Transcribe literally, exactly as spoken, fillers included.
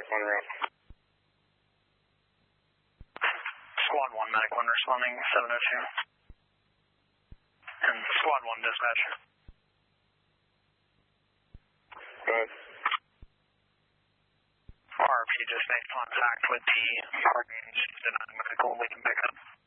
Medic one route. Squad one, Medic one responding seven oh two. And Squad one, dispatch. Go ahead. R P just made contact with the parking. She's denying medical. We can pick up.